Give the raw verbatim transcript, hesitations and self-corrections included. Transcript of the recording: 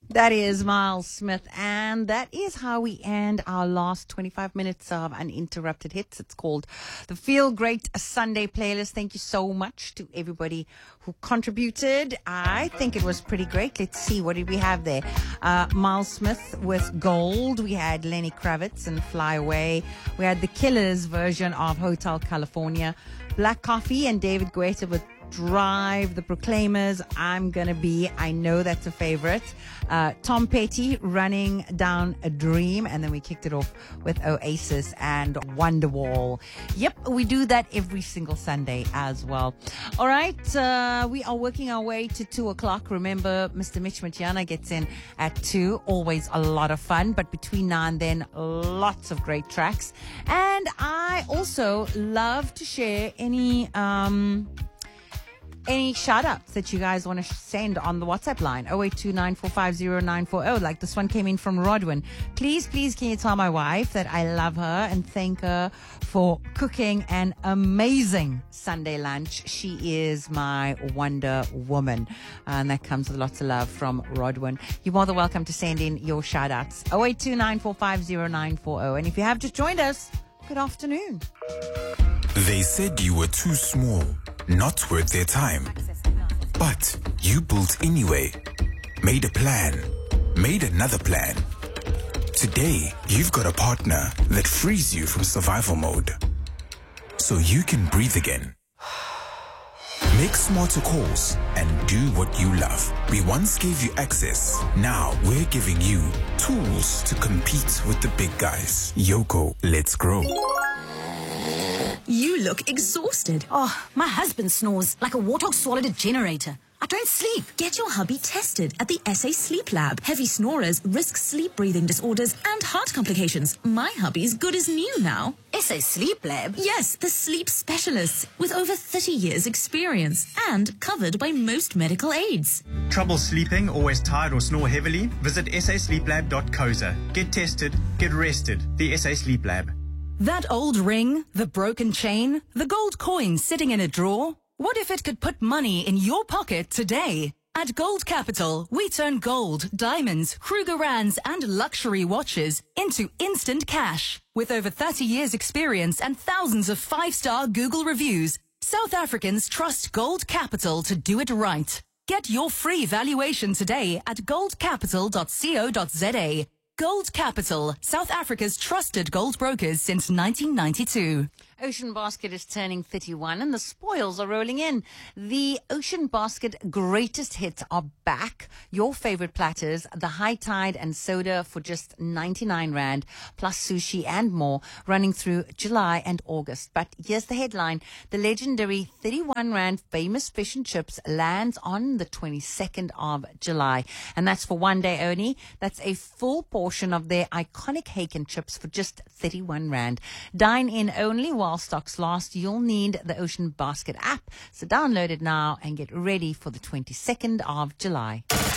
That is Miles Smith, and that is how we end our last twenty-five minutes of uninterrupted hits. It's called the Feel Great Sunday playlist. Thank you so much to everybody who contributed. I think it was pretty great. Let's see, what did we have there? Uh, Miles Smith with Gold. We had Lenny Kravitz and Fly Away. We had the Killers version of Hotel California. Black Coffee and David Guetta with Drive. The Proclaimers, I'm Gonna Be. I know that's a favorite. Uh, Tom Petty, Running Down a Dream. And then we kicked it off with Oasis and Wonderwall. Yep, we do that every single Sunday as well. All right, uh, we are working our way to two o'clock. Remember, Mister Mitch Matiana gets in at two. Always a lot of fun. But between now and then, lots of great tracks. And I also love to share any... Um, Any shout outs that you guys want to send on the WhatsApp line, oh eight two nine four five oh nine four oh. Like this one came in from Rodwin. Please, please, can you tell my wife that I love her and thank her for cooking an amazing Sunday lunch. She is my Wonder Woman. And that comes with lots of love from Rodwin. You're more than welcome to send in your shout outs. oh eight two nine four five oh nine four oh. And if you have just joined us, good afternoon. They said you were too small, not worth their time. But you built anyway. Made a plan. Made another plan. Today, you've got a partner that frees you from survival mode. So you can breathe again. Make smarter calls and do what you love. We once gave you access. Now we're giving you tools to compete with the big guys. Yoko, let's grow. You look exhausted. Oh, my husband snores like a warthog swallowed a generator. I don't sleep. Get your hubby tested at the S A Sleep Lab. Heavy snorers risk sleep breathing disorders and heart complications. My hubby's good as new now. S A Sleep Lab? Yes, the sleep specialists with over thirty years experience and covered by most medical aids. Trouble sleeping, always tired or snore heavily? Visit s a sleep lab dot co za. Get tested, get rested. The S A Sleep Lab. That old ring, the broken chain, the gold coin sitting in a drawer? What if it could put money in your pocket today? At Gold Capital, we turn gold, diamonds, Krugerrands and luxury watches into instant cash. With over thirty years experience and thousands of five-star Google reviews, South Africans trust Gold Capital to do it right. Get your free valuation today at gold capital dot co dot za. Gold Capital, South Africa's trusted gold brokers since nineteen ninety-two. Ocean Basket is turning thirty-one and the spoils are rolling in. The Ocean Basket greatest hits are back. Your favorite platters, the High Tide and soda for just ninety-nine rand, plus sushi and more, running through July and August. But here's the headline. The legendary thirty-one rand famous fish and chips lands on the twenty-second of July. And that's for one day only. That's a full portion of their iconic hake and chips for just thirty-one rand. Dine in only while stocks last. You'll need the Ocean Basket app. So download it now and get ready for the twenty-second of July.